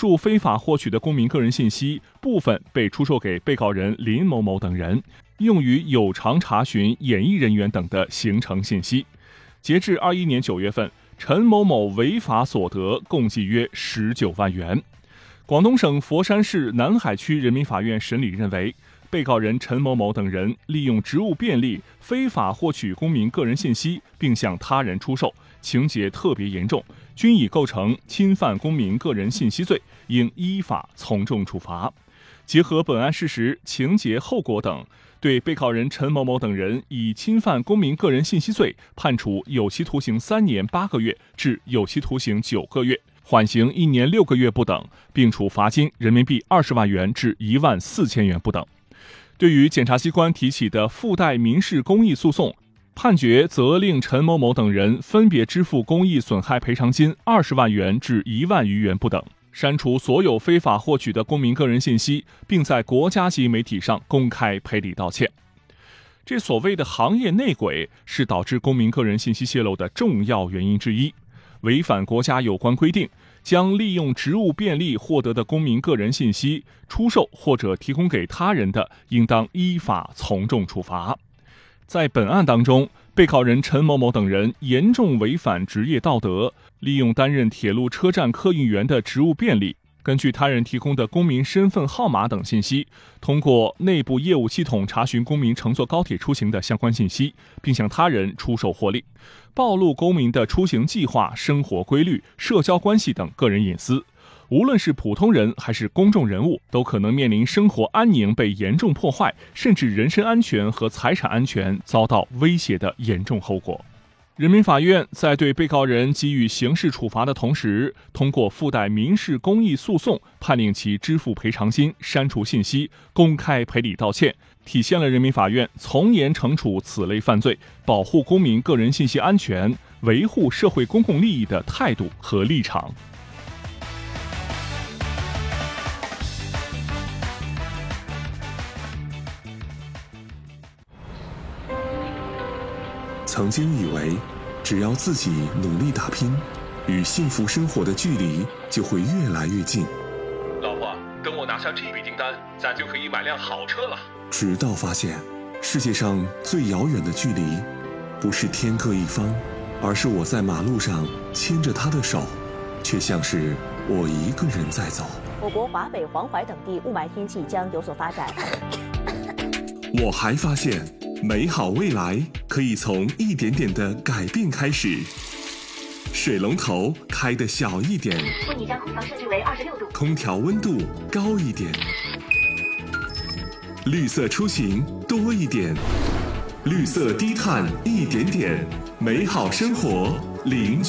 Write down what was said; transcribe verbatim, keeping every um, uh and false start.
数非法获取的公民个人信息，部分被出售给被告人林某某等人，用于有偿查询演艺人员等的行程信息。截至二一年九月份，陈某某违法所得共计约十九万元。广东省佛山市南海区人民法院审理认为，被告人陈某某等人利用职务便利，非法获取公民个人信息，并向他人出售，情节特别严重，均已构成侵犯公民个人信息罪，应依法从重处罚。结合本案事实、情节、后果等，对被告人陈某某等人以侵犯公民个人信息罪判处有期徒刑三年八个月至有期徒刑九个月，缓刑一年六个月不等，并处罚金人民币二十万元至一万四千元不等。对于检察机关提起的附带民事公益诉讼，判决责令陈某某等人分别支付公益损害赔偿金二十万元至一万余元不等，删除所有非法获取的公民个人信息，并在国家级媒体上公开赔礼道歉。这所谓的行业内鬼是导致公民个人信息泄露的重要原因之一。违反国家有关规定，将利用职务便利获得的公民个人信息出售或者提供给他人的，应当依法从重处罚。在本案当中，被告人陈某某等人严重违反职业道德，利用担任铁路车站客运员的职务便利，根据他人提供的公民身份号码等信息，通过内部业务系统查询公民乘坐高铁出行的相关信息，并向他人出售获利，暴露公民的出行计划、生活规律、社交关系等个人隐私。无论是普通人还是公众人物，都可能面临生活安宁被严重破坏，甚至人身安全和财产安全遭到威胁的严重后果。人民法院在对被告人给予刑事处罚的同时，通过附带民事公益诉讼判令其支付赔偿金、删除信息、公开赔礼道歉，体现了人民法院从严惩处此类犯罪、保护公民个人信息安全、维护社会公共利益的态度和立场。 曾经以为只要自己努力打拼，与幸福生活的距离就会越来越近。 老婆，等我拿下这笔订单，咱就可以买辆好车了。 直到发现，世界上最遥远的距离，不是天各一方，而是我在马路上牵着他的手，却像是我一个人在走。 我国华北、黄淮等地雾霾天气将有所发展。 我还发现，美好未来可以从一点点的改变开始。水龙头开得小一点， 为你将空调设定为二十六度， 空调温度高一点，绿色出行多一点，绿色低碳一点点，美好生活零